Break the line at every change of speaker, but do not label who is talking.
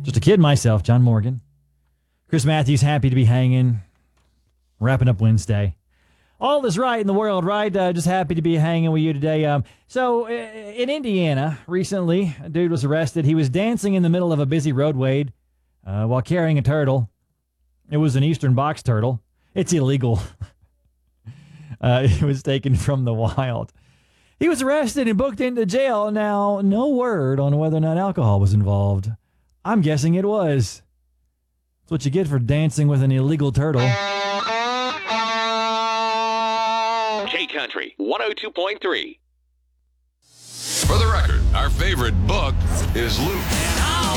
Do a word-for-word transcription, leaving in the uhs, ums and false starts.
Just a kid myself, John Morgan. Chris Matthews, happy to be hanging. Wrapping up Wednesday. All is right in the world, right? Uh, just happy to be hanging with you today. Um, so, uh, in Indiana, recently, a dude was arrested. He was dancing in the middle of a busy roadway uh, while carrying a turtle. It was an eastern box turtle. It's illegal. uh, it was taken from the wild. He was arrested and booked into jail. Now, no word on whether or not alcohol was involved. I'm guessing it was. That's what you get for dancing with an illegal turtle.
K-Country one oh two point three.
For the record, our favorite book is Luke